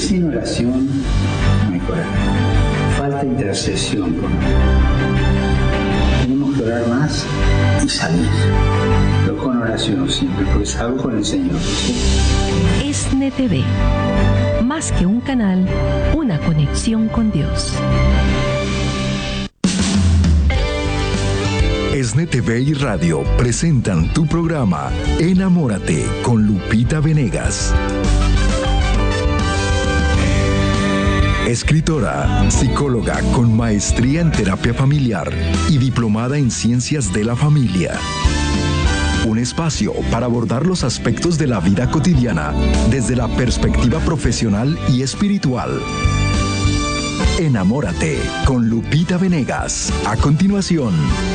sin oración no hay coraje. Falta intercesión con Él. Tenemos que orar más y salir. Pero con oración siempre, porque salgo con el Señor. ¿Sí? ESNE TV. Más que un canal, una conexión con Dios. ESNE TV y Radio presentan tu programa Enamórate con Lupita Venegas. Escritora, psicóloga con maestría en terapia familiar y diplomada en ciencias de la familia. Un espacio para abordar los aspectos de la vida cotidiana desde la perspectiva profesional y espiritual. Enamórate con Lupita Venegas. A continuación.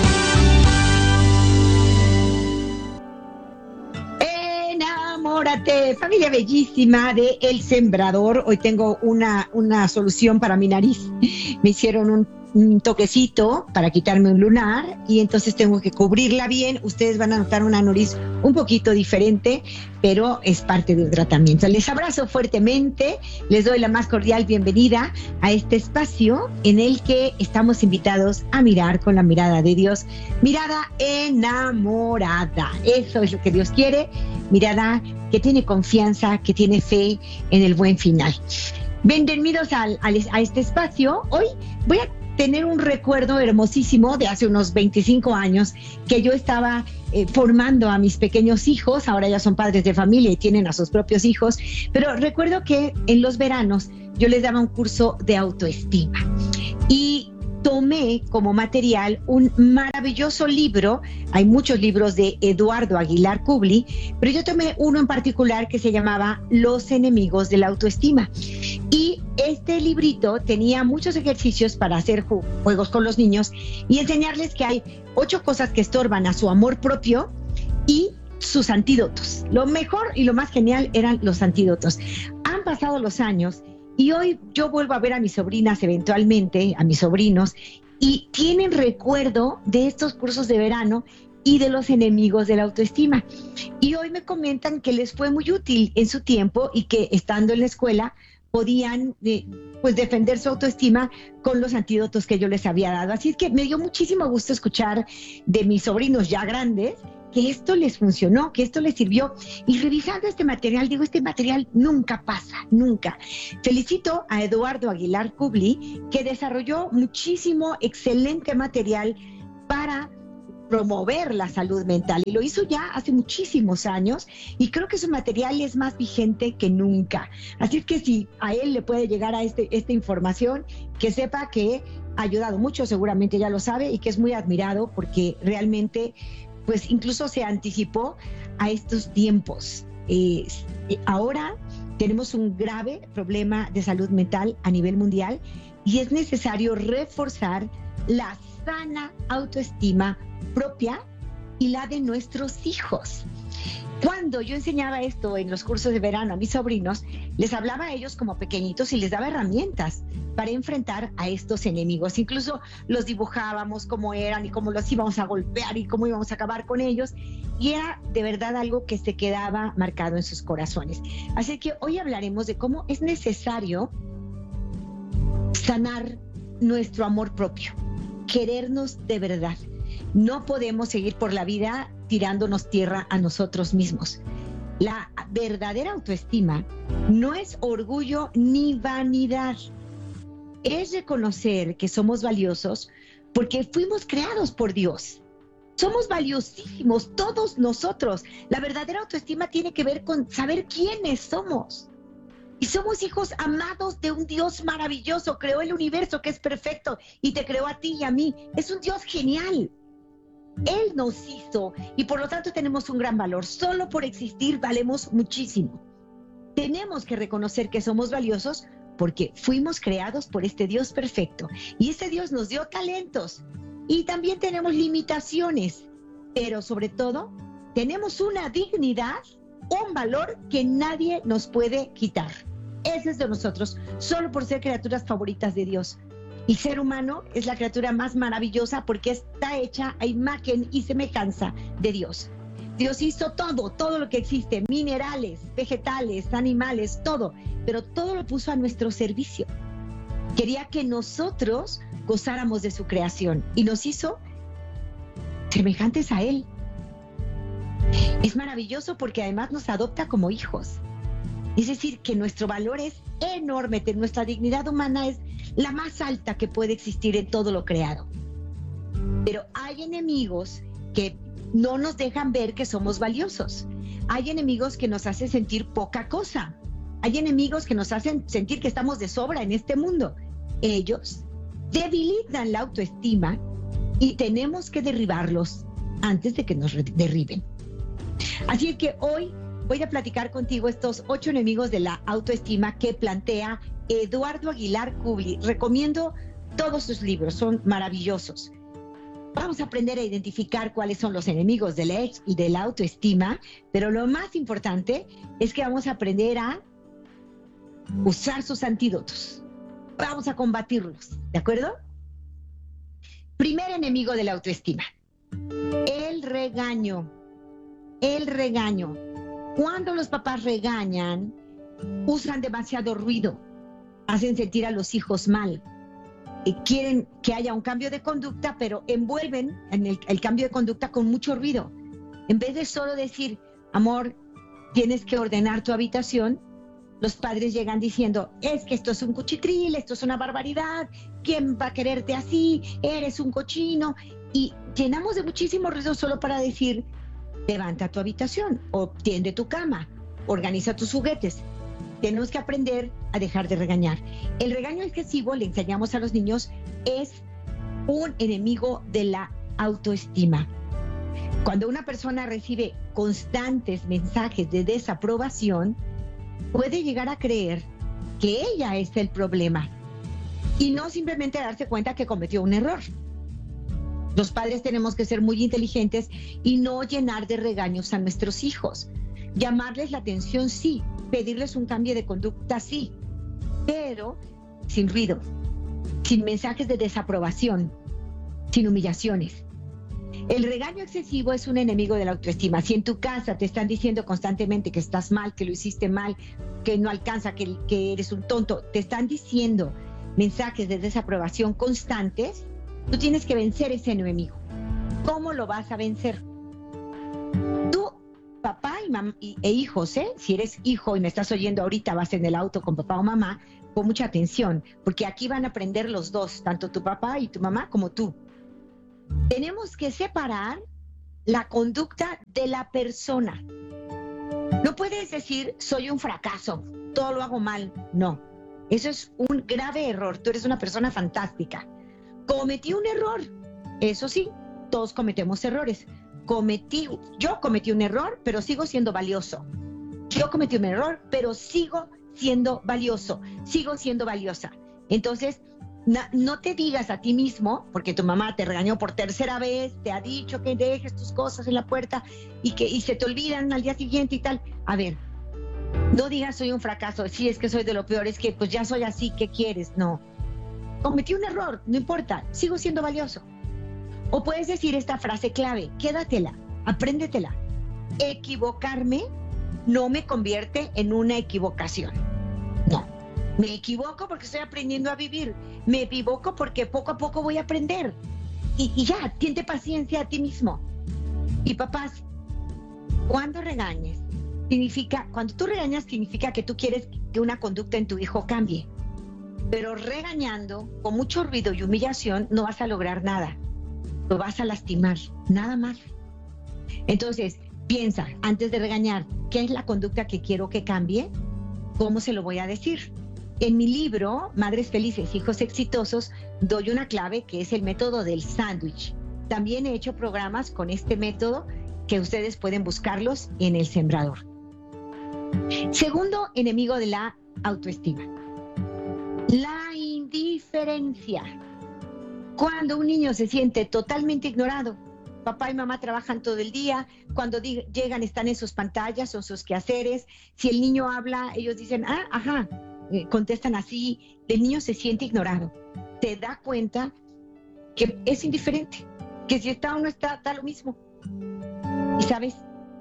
Enamórate, familia bellísima de El Sembrador. Hoy tengo una solución para mi nariz. Me hicieron un toquecito para quitarme un lunar y entonces tengo que cubrirla bien. Ustedes van a notar una nariz un poquito diferente, pero es parte del tratamiento. Les abrazo fuertemente, les doy la más cordial bienvenida a este espacio en el que estamos invitados a mirar con la mirada de Dios, mirada enamorada. Eso es lo que Dios quiere, mirada que tiene confianza, que tiene fe en el buen final. Bienvenidos a este espacio. Hoy voy a tener un recuerdo hermosísimo de hace unos 25 años que yo estaba formando a mis pequeños hijos. Ahora ya son padres de familia y tienen a sus propios hijos, pero recuerdo que en los veranos yo les daba un curso de autoestima y tomé como material un maravilloso libro. Hay muchos libros de Eduardo Aguilar Kubli, pero yo tomé uno en particular que se llamaba Los enemigos de la autoestima. Y este librito tenía muchos ejercicios para hacer juegos con los niños y enseñarles que hay 8 cosas que estorban a su amor propio y sus antídotos. Lo mejor y lo más genial eran los antídotos. Han pasado los años y hoy yo vuelvo a ver a mis sobrinas eventualmente, a mis sobrinos, y tienen recuerdo de estos cursos de verano y de los enemigos de la autoestima. Y hoy me comentan que les fue muy útil en su tiempo y que estando en la escuela podían defender su autoestima con los antídotos que yo les había dado. Así es que me dio muchísimo gusto escuchar de mis sobrinos ya grandes que esto les funcionó, que esto les sirvió. Y revisando este material, digo, este material nunca pasa, nunca. Felicito a Eduardo Aguilar Kubli, que desarrolló muchísimo, excelente material para promover la salud mental, y lo hizo ya hace muchísimos años, y creo que su material es más vigente que nunca. Así es que si a él le puede llegar a esta información, que sepa que ha ayudado mucho, seguramente ya lo sabe, y que es muy admirado porque realmente pues incluso se anticipó a estos tiempos. Ahora tenemos un grave problema de salud mental a nivel mundial y es necesario reforzar la sana autoestima propia y la de nuestros hijos. Cuando yo enseñaba esto en los cursos de verano a mis sobrinos, les hablaba a ellos como pequeñitos y les daba herramientas para enfrentar a estos enemigos. Incluso los dibujábamos cómo eran y cómo los íbamos a golpear y cómo íbamos a acabar con ellos. Y era de verdad algo que se quedaba marcado en sus corazones. Así que hoy hablaremos de cómo es necesario sanar nuestro amor propio, querernos de verdad. No podemos seguir por la vida tirándonos tierra a nosotros mismos. La verdadera autoestima no es orgullo ni vanidad. Es reconocer que somos valiosos porque fuimos creados por Dios. Somos valiosísimos, todos nosotros. La verdadera autoestima tiene que ver con saber quiénes somos. Y somos hijos amados de un Dios maravilloso. Creó el universo, que es perfecto, y te creó a ti y a mí. Es un Dios genial. Él nos hizo y por lo tanto tenemos un gran valor. Solo por existir valemos muchísimo. Tenemos que reconocer que somos valiosos porque fuimos creados por este Dios perfecto. Y este Dios nos dio talentos y también tenemos limitaciones. Pero sobre todo, tenemos una dignidad, un valor que nadie nos puede quitar. Ese es de nosotros, solo por ser criaturas favoritas de Dios. El ser humano es la criatura más maravillosa porque está hecha a imagen y semejanza de Dios. Dios hizo todo lo que existe, minerales, vegetales, animales, todo, pero todo lo puso a nuestro servicio. Quería que nosotros gozáramos de su creación y nos hizo semejantes a Él. Es maravilloso porque además nos adopta como hijos. Es decir, que nuestro valor es enorme, nuestra dignidad humana es la más alta que puede existir en todo lo creado. Pero hay enemigos que no nos dejan ver que somos valiosos. Hay enemigos que nos hacen sentir poca cosa. Hay enemigos que nos hacen sentir que estamos de sobra en este mundo. Ellos debilitan la autoestima y tenemos que derribarlos antes de que nos derriben. Así es que hoy voy a platicar contigo estos 8 enemigos de la autoestima que plantea Eduardo Aguilar Kubli. Recomiendo todos sus libros, son maravillosos. Vamos a aprender a identificar cuáles son los enemigos de la autoestima, pero lo más importante es que vamos a aprender a usar sus antídotos. Vamos a combatirlos, ¿de acuerdo? Primer enemigo de la autoestima, el regaño. El regaño. Cuando los papás regañan, usan demasiado ruido, hacen sentir a los hijos mal. Quieren que haya un cambio de conducta, pero envuelven en el cambio de conducta con mucho ruido. En vez de solo decir, amor, tienes que ordenar tu habitación, los padres llegan diciendo, es que esto es un cuchitril, esto es una barbaridad, ¿quién va a quererte así? Eres un cochino. Y llenamos de muchísimo ruido solo para decir, levanta tu habitación, o tiende tu cama, organiza tus juguetes. Tenemos que aprender a dejar de regañar. El regaño excesivo, le enseñamos a los niños, es un enemigo de la autoestima. Cuando una persona recibe constantes mensajes de desaprobación, puede llegar a creer que ella es el problema y no simplemente darse cuenta que cometió un error. Los padres tenemos que ser muy inteligentes y no llenar de regaños a nuestros hijos. Llamarles la atención, sí. Pedirles un cambio de conducta, sí. Pero sin ruido, sin mensajes de desaprobación, sin humillaciones. El regaño excesivo es un enemigo de la autoestima. Si en tu casa te están diciendo constantemente que estás mal, que lo hiciste mal, que no alcanza, que eres un tonto, te están diciendo mensajes de desaprobación constantes, tú tienes que vencer ese enemigo. ¿Cómo lo vas a vencer? Tú, papá y mamá e hijos, si eres hijo y me estás oyendo ahorita, vas en el auto con papá o mamá, pon mucha atención, porque aquí van a aprender los dos, tanto tu papá y tu mamá como tú. Tenemos que separar la conducta de la persona. No puedes decir, soy un fracaso, todo lo hago mal. No, eso es un grave error. Tú eres una persona fantástica. Cometí un error. Eso sí, todos cometemos errores. Yo cometí un error, pero sigo siendo valioso. Yo cometí un error, pero sigo siendo valioso. Sigo siendo valiosa. Entonces, no te digas a ti mismo, porque tu mamá te regañó por tercera vez, te ha dicho que dejes tus cosas en la puerta y se te olvidan al día siguiente y tal. A ver, no digas soy un fracaso, sí, es que soy de lo peor, es que pues ya soy así, ¿qué quieres? No. Cometí un error, no importa, sigo siendo valioso. O puedes decir esta frase clave, quédatela, apréndetela. Equivocarme no me convierte en una equivocación. No. Me equivoco porque estoy aprendiendo a vivir. Me equivoco porque poco a poco voy a aprender. Y ya, tiente paciencia a ti mismo. Y papás, cuando tú regañas significa que tú quieres que una conducta en tu hijo cambie. Pero regañando, con mucho ruido y humillación, no vas a lograr nada. Lo vas a lastimar, nada más. Entonces, piensa, antes de regañar, ¿qué es la conducta que quiero que cambie? ¿Cómo se lo voy a decir? En mi libro, Madres Felices, Hijos Exitosos, doy una clave que es el método del sándwich. También he hecho programas con este método que ustedes pueden buscarlos en El Sembrador. Segundo enemigo de la autoestima, la indiferencia. Cuando un niño se siente totalmente ignorado, papá y mamá trabajan todo el día, cuando llegan están en sus pantallas o sus quehaceres, si el niño habla, ellos dicen, contestan así, el niño se siente ignorado, te da cuenta que es indiferente, que si está o no está, da lo mismo. Y sabes,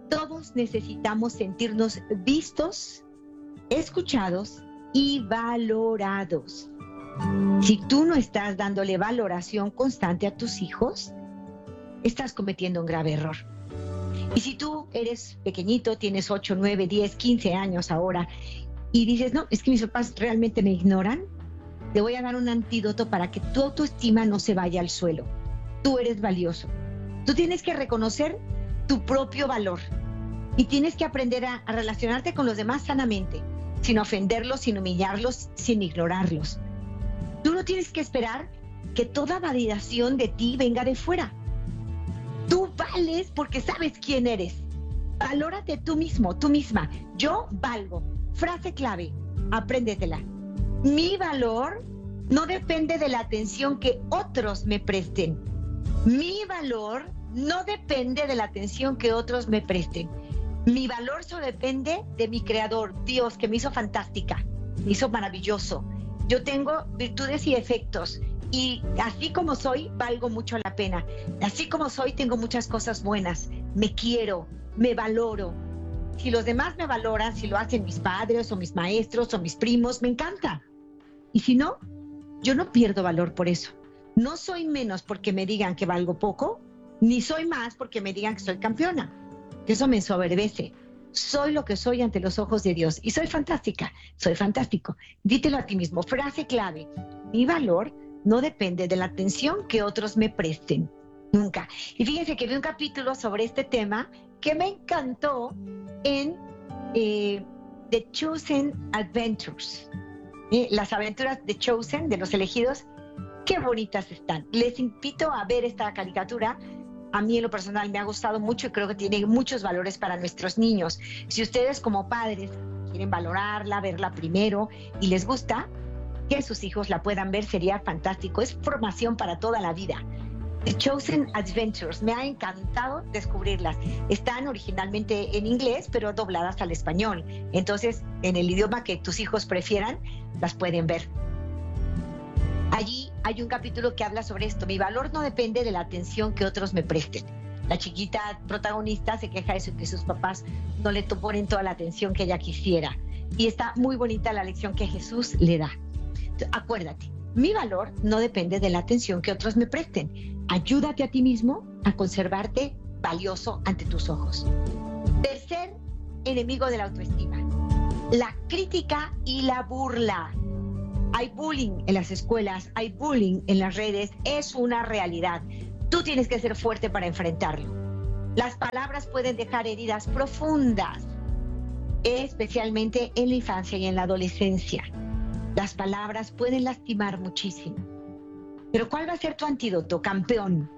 Todos necesitamos sentirnos vistos, escuchados y valorados. Si tú no estás dándole valoración constante a tus hijos, estás cometiendo un grave error. Y si tú eres pequeñito, tienes 8, 9, 10, 15 años ahora, y dices, no, es que mis papás realmente me ignoran, te voy a dar un antídoto para que tu autoestima no se vaya al suelo. Tú eres valioso. Tú tienes que reconocer tu propio valor y tienes que aprender a relacionarte con los demás sanamente, sin ofenderlos, sin humillarlos, sin ignorarlos. Tú no tienes que esperar que toda validación de ti venga de fuera. Tú vales porque sabes quién eres. Valórate tú mismo, tú misma. Yo valgo. Frase clave, apréndetela. Mi valor no depende de la atención que otros me presten. Mi valor no depende de la atención que otros me presten. Mi valor solo depende de mi creador, Dios, que me hizo fantástica, me hizo maravilloso. Yo tengo virtudes y defectos y así como soy, valgo mucho la pena. Así como soy, tengo muchas cosas buenas. Me quiero, me valoro. Si los demás me valoran, si lo hacen mis padres o mis maestros o mis primos, me encanta. Y si no, yo no pierdo valor por eso. No soy menos porque me digan que valgo poco, ni soy más porque me digan que soy campeona. Que eso me ensoberbece. Soy lo que soy ante los ojos de Dios y soy fantástica, soy fantástico. Dítelo a ti mismo. Frase clave. Mi valor no depende de la atención que otros me presten. Nunca. Y fíjense que vi un capítulo sobre este tema que me encantó en The Chosen Adventures. Las aventuras de Chosen, de los elegidos, qué bonitas están. Les invito a ver esta caricatura. A mí en lo personal me ha gustado mucho y creo que tiene muchos valores para nuestros niños. Si ustedes como padres quieren valorarla, verla primero y les gusta, que sus hijos la puedan ver sería fantástico. Es formación para toda la vida. The Chosen Adventures, me ha encantado descubrirlas. Están originalmente en inglés, pero dobladas al español. Entonces, en el idioma que tus hijos prefieran, las pueden ver. Allí hay un capítulo que habla sobre esto. Mi valor no depende de la atención que otros me presten. La chiquita protagonista se queja de eso, que sus papás no le ponen toda la atención que ella quisiera. Y está muy bonita la lección que Jesús le da. Entonces, acuérdate, mi valor no depende de la atención que otros me presten. Ayúdate a ti mismo a conservarte valioso ante tus ojos. Tercer enemigo de la autoestima, la crítica y la burla. Hay bullying en las escuelas, hay bullying en las redes, es una realidad. Tú tienes que ser fuerte para enfrentarlo. Las palabras pueden dejar heridas profundas, especialmente en la infancia y en la adolescencia. Las palabras pueden lastimar muchísimo. Pero ¿cuál va a ser tu antídoto, campeón?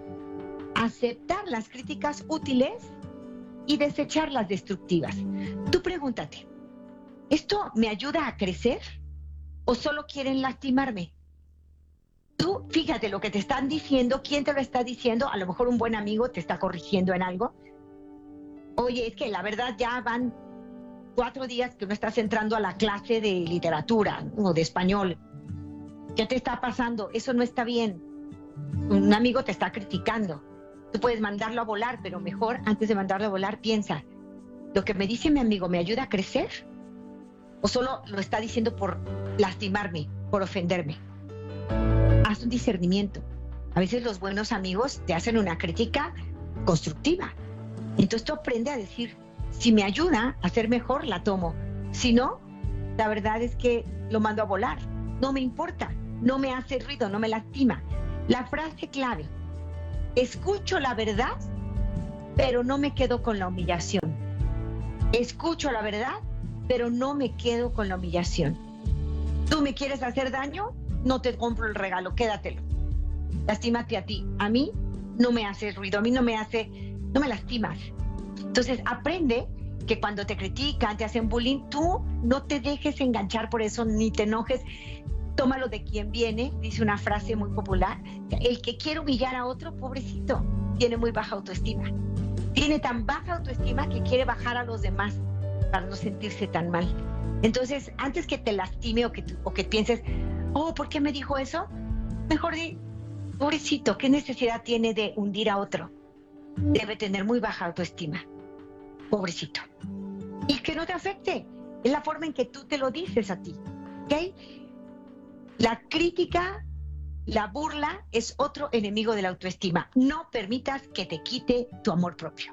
Aceptar las críticas útiles y desechar las destructivas. Tú pregúntate, ¿esto me ayuda a crecer o solo quieren lastimarme? Tú fíjate lo que te están diciendo, quién te lo está diciendo. A lo mejor un buen amigo te está corrigiendo en algo. Oye, es que la verdad ya van 4 días que no estás entrando a la clase de literatura o de español. ¿Qué te está pasando? Eso no está bien. Un amigo te está criticando. Tú puedes mandarlo a volar, pero mejor antes de mandarlo a volar piensa, ¿lo que me dice mi amigo me ayuda a crecer? ¿O solo lo está diciendo por lastimarme, por ofenderme? Haz un discernimiento. A veces los buenos amigos te hacen una crítica constructiva. Entonces tú aprende a decir, si me ayuda a ser mejor, la tomo. Si no, la verdad es que lo mando a volar. No me importa, no me hace ruido, no me lastima. La frase clave, escucho la verdad, pero no me quedo con la humillación. Escucho la verdad, pero no me quedo con la humillación. ¿Tú me quieres hacer daño? No te compro el regalo, quédatelo. Lastímate a ti. A mí no me hace ruido, a mí no me lastimas. Entonces aprende que cuando te critican, te hacen bullying, tú no te dejes enganchar por eso, ni te enojes. Tómalo de quien viene, dice una frase muy popular. El que quiere humillar a otro, pobrecito, tiene muy baja autoestima. Tiene tan baja autoestima que quiere bajar a los demás para no sentirse tan mal. Entonces, antes que te lastime o que pienses, oh, ¿por qué me dijo eso? Mejor di, pobrecito, ¿qué necesidad tiene de hundir a otro? Debe tener muy baja autoestima. pobrecito. Y que no te afecte. Es la forma en que tú te lo dices a ti. ¿Ok? La crítica, la burla es otro enemigo de la autoestima. No permitas que te quite tu amor propio.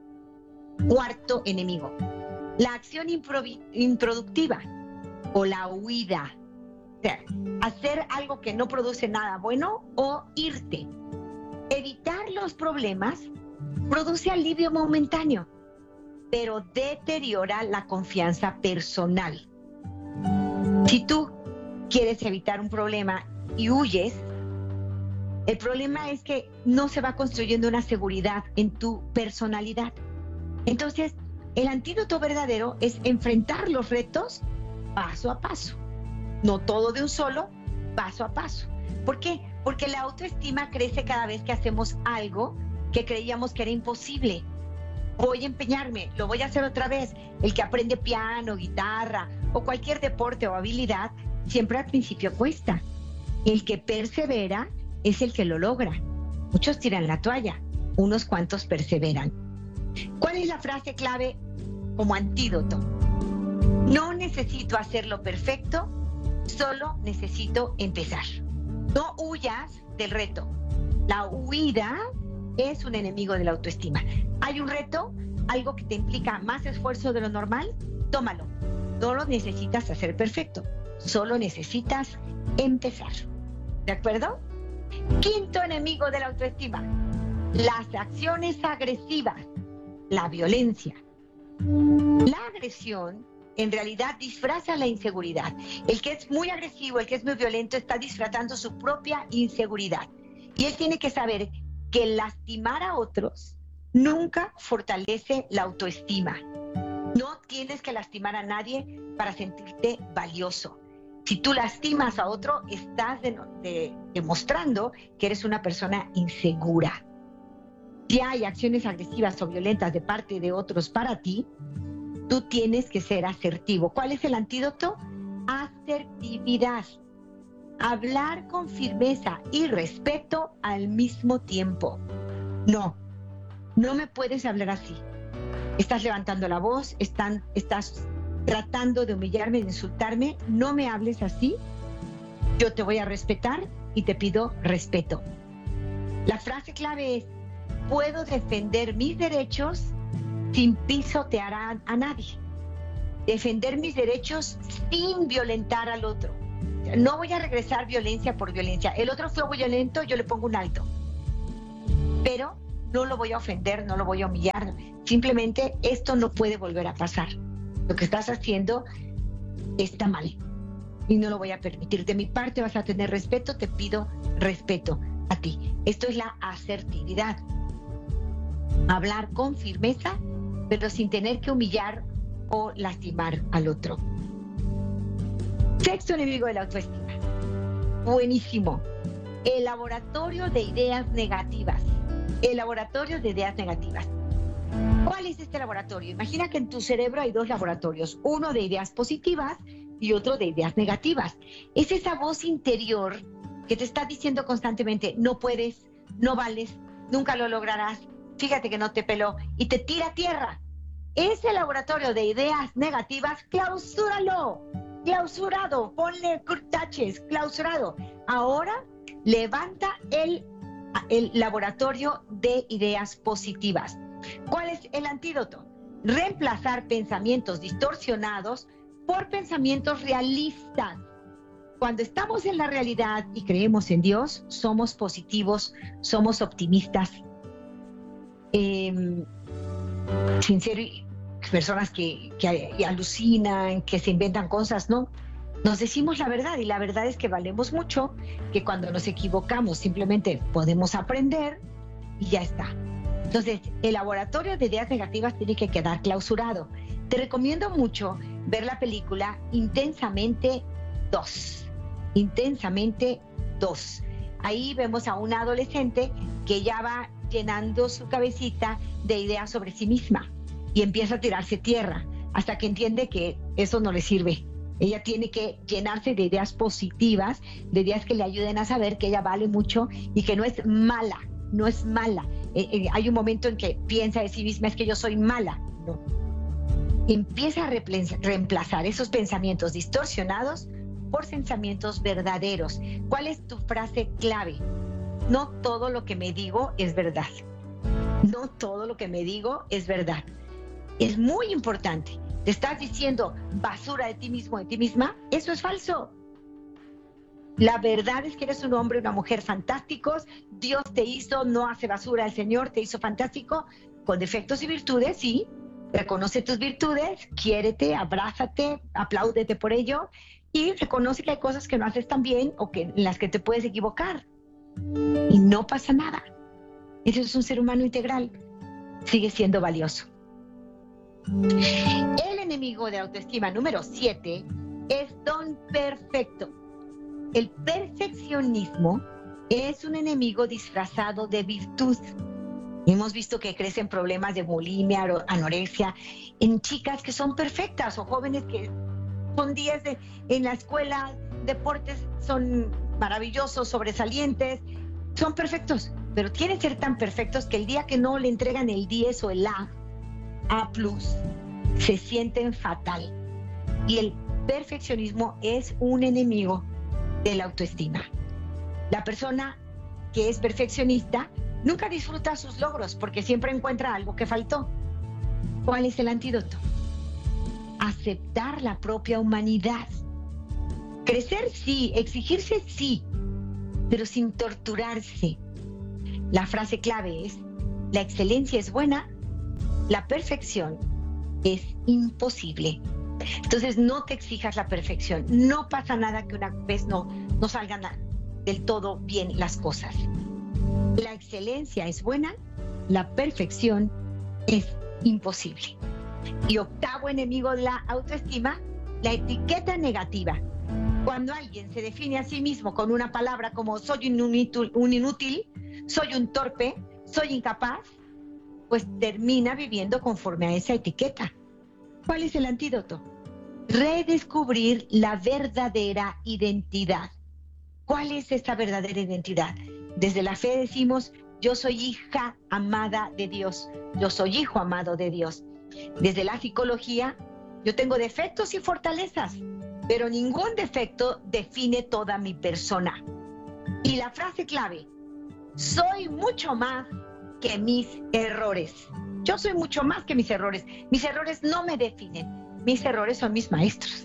Cuarto enemigo, la acción improductiva o la huida. O sea, hacer algo que no produce nada bueno o irte. Evitar los problemas produce alivio momentáneo, pero deteriora la confianza personal. Si tú quieres evitar un problema y huyes, el problema es que no se va construyendo una seguridad en tu personalidad. Entonces, el antídoto verdadero es enfrentar los retos paso a paso. No todo de un solo, paso a paso. ¿Por qué? Porque la autoestima crece cada vez que hacemos algo que creíamos que era imposible. Voy a empeñarme, lo voy a hacer otra vez. El que aprende piano, guitarra o cualquier deporte o habilidad, siempre al principio cuesta. El que persevera es el que lo logra. Muchos tiran la toalla, unos cuantos perseveran. ¿Cuál es la frase clave como antídoto? No necesito hacerlo perfecto, solo necesito empezar. No huyas del reto. La huida es un enemigo de la autoestima. Hay un reto, algo que te implica más esfuerzo de lo normal, tómalo. No lo necesitas hacer perfecto, solo necesitas empezar. ¿De acuerdo? Quinto enemigo de la autoestima, las acciones agresivas, la violencia. La agresión en realidad disfraza la inseguridad. El que es muy agresivo, el que es muy violento, está disfrazando su propia inseguridad. Y él tiene que saber que lastimar a otros nunca fortalece la autoestima. No tienes que lastimar a nadie para sentirte valioso. Si tú lastimas a otro, estás demostrando que eres una persona insegura. Si hay acciones agresivas o violentas de parte de otros para ti, tú tienes que ser asertivo. ¿Cuál es el antídoto? Asertividad. Hablar con firmeza y respeto al mismo tiempo. No me puedes hablar así. Estás levantando la voz, estás tratando de humillarme, de insultarme. No me hables así. Yo te voy a respetar y te pido respeto. La frase clave es: puedo defender mis derechos sin pisotear a nadie. Defender mis derechos sin violentar al otro. No voy a regresar violencia por violencia. El otro fue violento, yo le pongo un alto. Pero no lo voy a ofender, no lo voy a humillar. Simplemente esto no puede volver a pasar. Lo que estás haciendo está mal y no lo voy a permitir. De mi parte vas a tener respeto, te pido respeto a ti. Esto es la asertividad. Hablar con firmeza, pero sin tener que humillar o lastimar al otro. Sexto enemigo de la autoestima. Buenísimo. El laboratorio de ideas negativas. El laboratorio de ideas negativas. ¿Cuál es este laboratorio? Imagina que en tu cerebro hay dos laboratorios, uno de ideas positivas y otro de ideas negativas. Es esa voz interior que te está diciendo constantemente: no puedes, no vales, nunca lo lograrás, fíjate que no te peló, y te tira a tierra. Ese laboratorio de ideas negativas, clausúralo, clausurado, ponle taches, clausurado. Ahora levanta el laboratorio de ideas positivas. ¿Cuál es el antídoto? Reemplazar pensamientos distorsionados por pensamientos realistas. Cuando estamos en la realidad y creemos en Dios, somos positivos, somos optimistas. Sin ser personas que alucinan, que se inventan cosas, ¿no? Nos decimos la verdad, y la verdad es que valemos mucho, que cuando nos equivocamos simplemente podemos aprender y ya está. Entonces, el laboratorio de ideas negativas tiene que quedar clausurado. Te recomiendo mucho ver la película Intensamente 2. Intensamente 2. Ahí vemos a una adolescente que ya va llenando su cabecita de ideas sobre sí misma y empieza a tirarse tierra hasta que entiende que eso no le sirve. Ella tiene que llenarse de ideas positivas, de ideas que le ayuden a saber que ella vale mucho y que no es mala, no es mala. Hay un momento en que piensa de sí misma: es que yo soy mala. no. Empieza a reemplazar esos pensamientos distorsionados por pensamientos verdaderos. ¿Cuál es tu frase clave? No todo lo que me digo es verdad. No todo lo que me digo es verdad. Es muy importante. ¿Te estás diciendo basura de ti mismo, de ti misma? Eso es falso. La verdad es que eres un hombre, una mujer fantásticos. Dios te hizo, no hace basura. El Señor te hizo fantástico, con defectos y virtudes, sí. Reconoce tus virtudes, quiérete, abrázate, apláudete por ello y reconoce que hay cosas que no haces tan bien o que en las que te puedes equivocar. Y no pasa nada. Eres un ser humano integral. Sigue siendo valioso. El enemigo de autoestima número 7 es don perfecto. El perfeccionismo es un enemigo disfrazado de virtud. Hemos visto que crecen problemas de bulimia, anorexia, en chicas que son perfectas o jóvenes que son 10 en la escuela, deportes son maravillosos, sobresalientes, son perfectos, pero quieren ser tan perfectos que el día que no le entregan el 10 o el A+, se sienten fatal. Y el perfeccionismo es un enemigo de la autoestima. La persona que es perfeccionista nunca disfruta sus logros porque siempre encuentra algo que faltó. ¿Cuál es el antídoto? Aceptar la propia humanidad. Crecer sí, exigirse sí, pero sin torturarse. La frase clave es: la excelencia es buena, la perfección es imposible. Entonces no te exijas la perfección. No pasa nada que una vez no salgan del todo bien las cosas. La excelencia es buena, la perfección es imposible. Y octavo enemigo de la autoestima, la etiqueta negativa. Cuando alguien se define a sí mismo con una palabra como soy un inútil, soy un torpe, soy incapaz, pues termina viviendo conforme a esa etiqueta. ¿Cuál es el antídoto? Redescubrir la verdadera identidad. ¿Cuál es esta verdadera identidad? Desde la fe decimos: yo soy hija amada de Dios, yo soy hijo amado de Dios. Desde la psicología, yo tengo defectos y fortalezas, pero ningún defecto define toda mi persona. Y la frase clave: soy mucho más que mis errores. Yo soy mucho más que mis errores. Mis errores no me definen. Mis errores son mis maestros.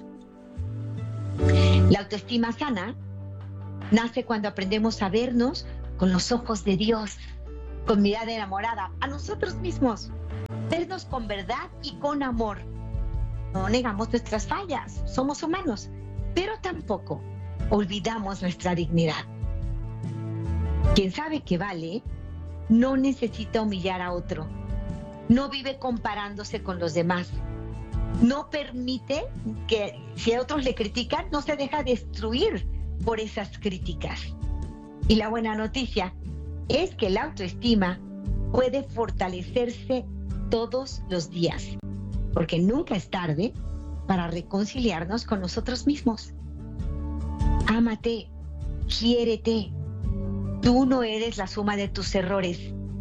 La autoestima sana nace cuando aprendemos a vernos con los ojos de Dios, con mirada enamorada a nosotros mismos, vernos con verdad y con amor. No negamos nuestras fallas, somos humanos, pero tampoco olvidamos nuestra dignidad. Quien sabe que vale, no necesita humillar a otro, no vive comparándose con los demás, no permite que si a otros le critican, no se deja destruir por esas críticas. Y la buena noticia es que la autoestima puede fortalecerse todos los días, porque nunca es tarde para reconciliarnos con nosotros mismos. Ámate, quiérete. Tú no eres la suma de tus errores.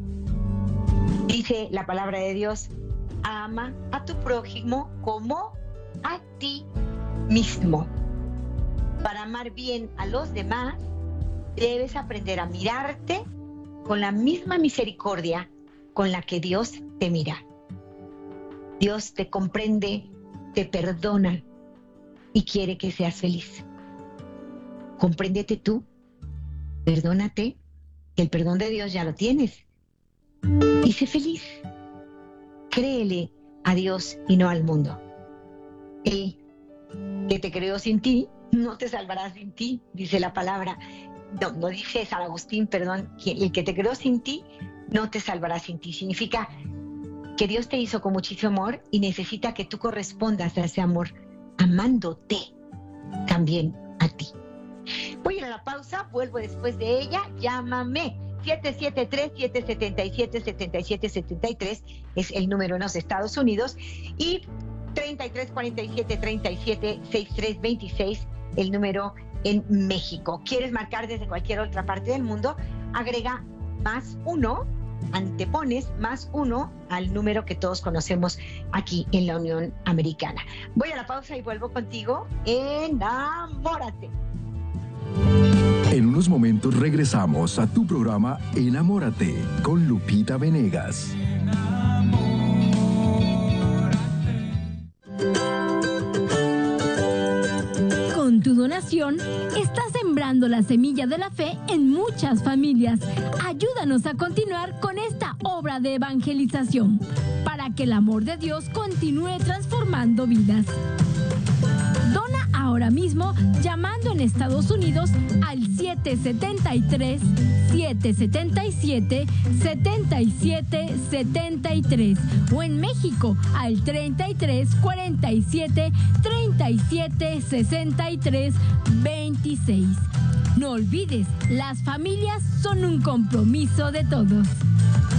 Dice la palabra de Dios: ama a tu prójimo como a ti mismo. Para amar bien a los demás, debes aprender a mirarte con la misma misericordia con la que Dios te mira. Dios te comprende, te perdona y quiere que seas feliz. Compréndete tú, perdónate, que el perdón de Dios ya lo tienes. Y sé feliz. Créele a Dios y no al mundo. Él que te creó sin ti, no te salvará sin ti, dice la palabra. No dice San Agustín, perdón, que el que te creó sin ti, no te salvará sin ti. Significa que Dios te hizo con muchísimo amor y necesita que tú correspondas a ese amor, amándote también a ti. Voy a ir a la pausa, vuelvo después de ella. Llámame. 773-777-7773 es el número en los Estados Unidos y 33-47-37-63-26 el número en México. ¿Quieres marcar desde cualquier otra parte del mundo? Agrega +1 antepones +1 al número que todos conocemos aquí en la Unión Americana. Voy a la pausa y vuelvo contigo. Enamórate. En unos momentos regresamos a tu programa Enamórate con Lupita Venegas. Con tu donación, estás sembrando la semilla de la fe en muchas familias. Ayúdanos a continuar con esta obra de evangelización, para que el amor de Dios continúe transformando vidas. Dona ahora mismo llamando en Estados Unidos al 773-777-7773 o en México al 33-47-37-63-26. No olvides, las familias son un compromiso de todos.